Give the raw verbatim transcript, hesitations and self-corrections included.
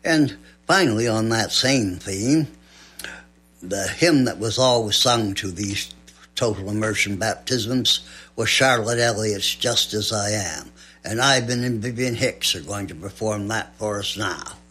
And finally, on that same theme, the hymn that was always sung to these total immersion baptisms was Charlotte Elliott's Just As I Am. And Ivan and Vivian Hicks are going to perform that for us now.